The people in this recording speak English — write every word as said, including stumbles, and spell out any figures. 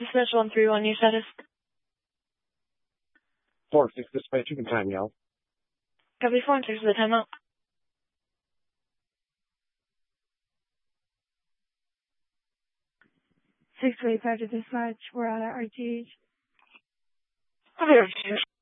Dispatch one three one, your status. four six dispatch, you can time me out. Copy four and six for the timeout. six two eight five to dispatch. We're out at R T H. Copy R T H.